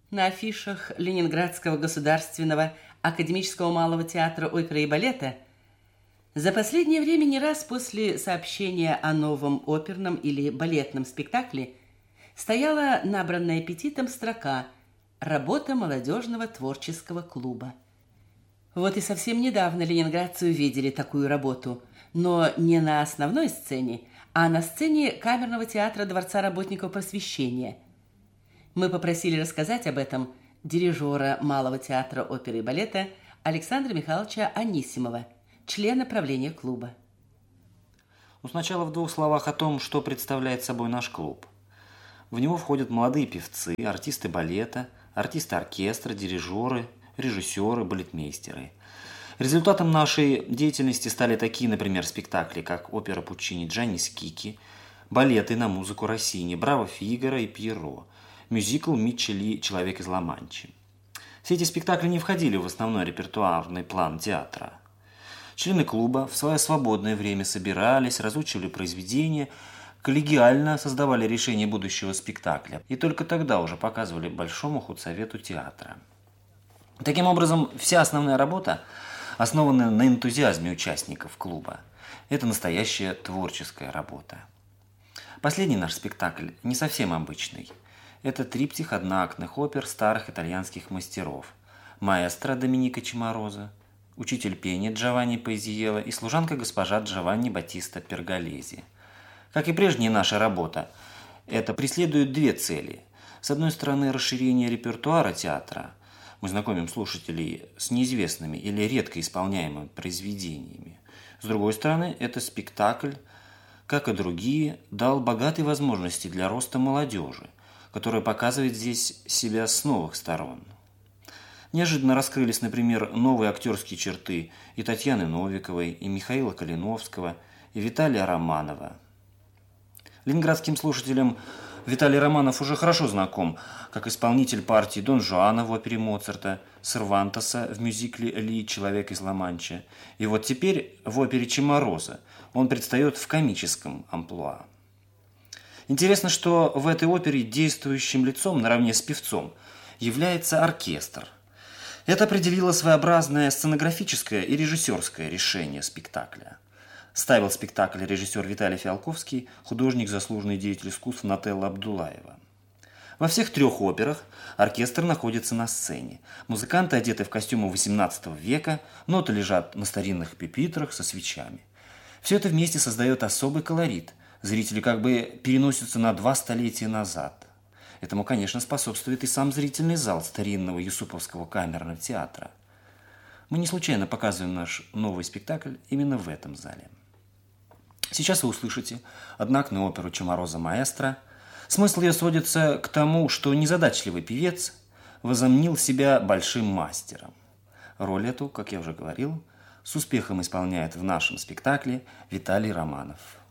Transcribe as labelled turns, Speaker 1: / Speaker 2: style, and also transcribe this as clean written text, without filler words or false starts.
Speaker 1: На афишах Ленинградского государственного академического малого театра оперы и балета за последнее время не раз после сообщения о новом оперном или балетном спектакле стояла набранная аппетитом строка «Работа молодежного творческого клуба». Вот и совсем недавно ленинградцы увидели такую работу, но не на основной сцене, а на сцене камерного театра Дворца работников просвещения. Мы попросили рассказать об этом дирижера Малого театра оперы и балета Александра Михайловича Анисимова, члена правления клуба.
Speaker 2: Сначала в двух словах о том, что представляет собой наш клуб. В него входят молодые певцы, артисты балета, артисты оркестра, дирижеры, режиссеры, балетмейстеры. Результатом нашей деятельности стали такие, например, спектакли, как опера Пуччини «Джанни Скики», балеты на музыку Россини «Браво Фигаро» и «Пьеро», мюзикл «Митчелли. Человек из Ла-Манчи». Все эти спектакли не входили в основной репертуарный план театра. Члены клуба в свое свободное время собирались, разучивали произведения, коллегиально создавали решение будущего спектакля и только тогда уже показывали Большому худсовету театра. Таким образом, вся основная работа основана на энтузиазме участников клуба. Это настоящая творческая работа. Последний наш спектакль не совсем обычный. Это триптих одноактных опер старых итальянских мастеров: маэстро Доминика Чимороза, учитель пения Джованни Паизиелло и служанка госпожа Джованни Батиста Перголези. Как и прежняя наша работа, это преследует две цели. С одной стороны, расширение репертуара театра. Мы знакомим слушателей с неизвестными или редко исполняемыми произведениями. С другой стороны, это спектакль, как и другие, дал богатые возможности для роста молодежи, которая показывает здесь себя с новых сторон. Неожиданно раскрылись, например, новые актерские черты и Татьяны Новиковой, и Михаила Калиновского, и Виталия Романова. Ленинградским слушателям Виталий Романов уже хорошо знаком как исполнитель партии Дон Жуана в опере Моцарта, Сервантеса в мюзикле «Ли. Человек из Ла-Манчи». И вот теперь в опере Чимороза он предстает в комическом амплуа. Интересно, что в этой опере действующим лицом наравне с певцом является оркестр. Это определило своеобразное сценографическое и режиссерское решение спектакля. Ставил спектакль режиссер Виталий Фиалковский, художник, заслуженный деятель искусств Нателла Абдулаева. Во всех трех операх оркестр находится на сцене. Музыканты одеты в костюмы XVIII века, ноты лежат на старинных пюпитрах со свечами. Все это вместе создает особый колорит. Зрители как бы переносятся на 2 столетия назад. Этому, конечно, способствует и сам зрительный зал старинного Юсуповского камерного театра. Мы не случайно показываем наш новый спектакль именно в этом зале. Сейчас вы услышите одноактную оперу Чимороза «Маэстро». Смысл ее сводится к тому, что незадачливый певец возомнил себя большим мастером. Роль эту, как я уже говорил, с успехом исполняет в нашем спектакле Виталий Романов.